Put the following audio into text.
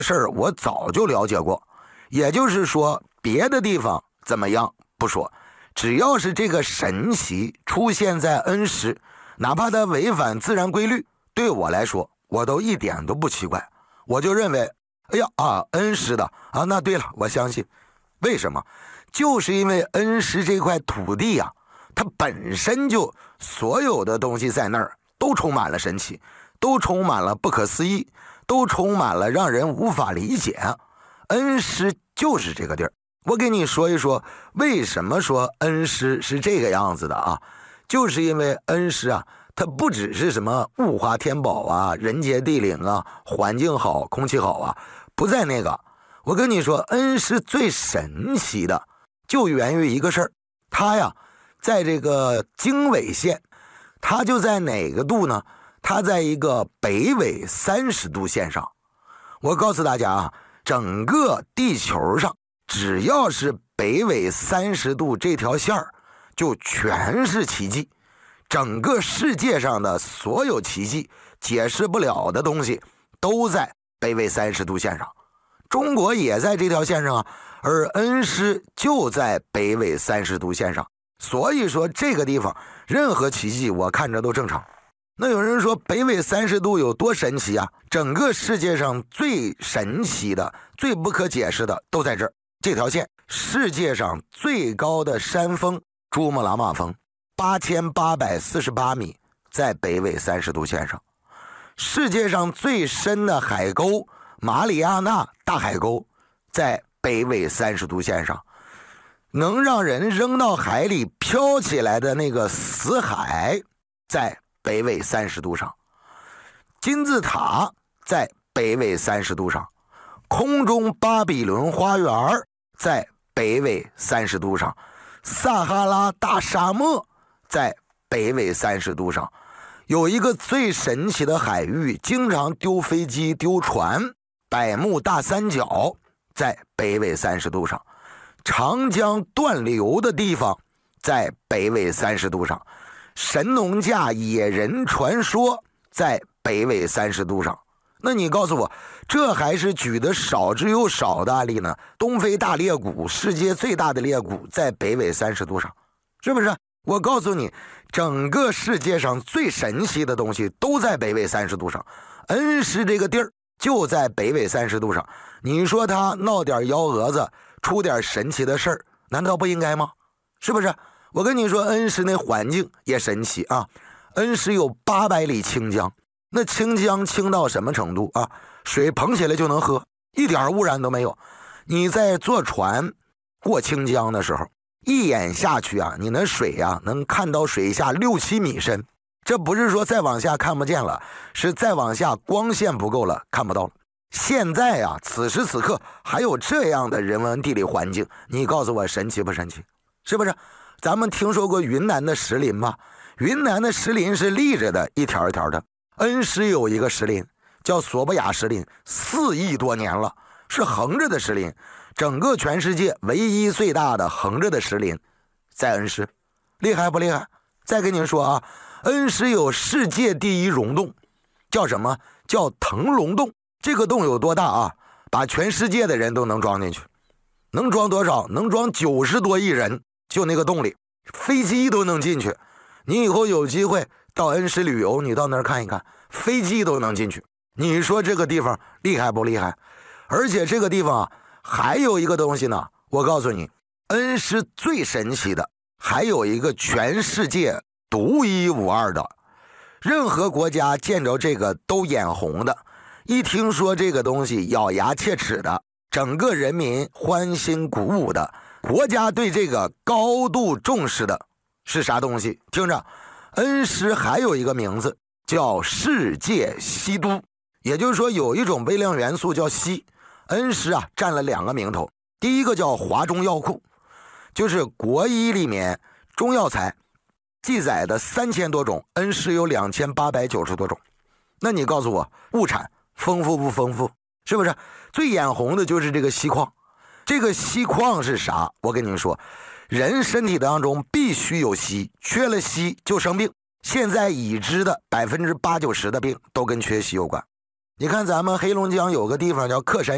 事儿我早就了解过。也就是说，别的地方怎么样不说，只要是这个神奇出现在恩施，哪怕它违反自然规律，对我来说我都一点都不奇怪。我就认为，哎呀恩施的啊，那对了，我相信。为什么？就是因为恩施这块土地啊，它本身就所有的东西在那儿都充满了神奇，都充满了不可思议，都充满了让人无法理解。恩施就是这个地儿。我给你说一说为什么说恩施是这个样子的啊，就是因为恩施啊，它不只是什么物华天宝啊，人杰地灵啊，环境好，空气好啊，不在那个。我跟你说，恩施最神奇的就源于一个事儿，它呀在这个经纬线，它就在哪个度呢？它在一个北纬30度线上。我告诉大家啊，整个地球上只要是北纬30度这条线儿，就全是奇迹。整个世界上的所有奇迹，解释不了的东西，都在北纬30度线上。中国也在这条线上啊，而恩施就在北纬30度线上。所以说这个地方任何奇迹我看着都正常。那有人说北纬30度有多神奇啊？整个世界上最神奇的、最不可解释的都在这儿。这条线，世界上最高的山峰珠穆朗玛峰8848米，在北纬30度线上。世界上最深的海沟马里亚纳大海沟，在北纬30度线上。能让人扔到海里飘起来的那个死海，在北纬30度上。金字塔在北纬30度上。空中巴比伦花园在北纬30度上。撒哈拉大沙漠在北纬30度上。有一个最神奇的海域，经常丢飞机丢船，百慕大三角在北纬30度上。长江断流的地方在北纬30度上。神农架野人传说在北纬30度上。那你告诉我，这还是举的少之又少的案例呢？东非大裂谷，世界最大的裂谷在北纬30度上，是不是？我告诉你，整个世界上最神奇的东西都在北纬30度上。恩施这个地儿就在北纬30度上。你说他闹点幺蛾子，出点神奇的事儿，难道不应该吗？是不是？我跟你说，恩施那环境也神奇啊。恩施有800里清江，那清江清到什么程度啊？水捧起来就能喝，一点污染都没有。你在坐船过清江的时候，一眼下去啊，你那水啊能看到水下6、7米深。这不是说再往下看不见了，是再往下光线不够了，看不到了。现在啊，此时此刻还有这样的人文地理环境，你告诉我神奇不神奇？是不是？咱们听说过云南的石林吗？云南的石林是立着的，一条一条的。恩施有一个石林叫索布亚石林，4亿多年了，是横着的石林。整个全世界唯一最大的横着的石林在恩施，厉害不厉害？再跟您说啊，恩施有世界第一溶洞，叫什么？叫腾龙洞。这个洞有多大啊？把全世界的人都能装进去。能装多少？能装90多亿人，就那个洞里，飞机都能进去。你以后有机会到恩施旅游，你到那儿看一看，飞机都能进去。你说这个地方厉害不厉害？而且这个地方啊，还有一个东西呢，我告诉你，恩施最神奇的，还有一个全世界独一无二的，任何国家见着这个都眼红的，一听说这个东西咬牙切齿的，整个人民欢欣鼓舞的，国家对这个高度重视的是啥东西？听着，恩施还有一个名字叫世界硒都，也就是说有一种微量元素叫硒。恩施啊占了2个名头，第一个叫华中药库，就是国医里面中药材记载的3000多种，恩施有2890多种。那你告诉我，物产丰富不丰富？是不是？最眼红的就是这个硒矿。这个硒矿是啥？我跟您说，人身体当中必须有硒，缺了硒就生病。现在已知的80%、90%的病都跟缺硒有关。你看咱们黑龙江有个地方叫克山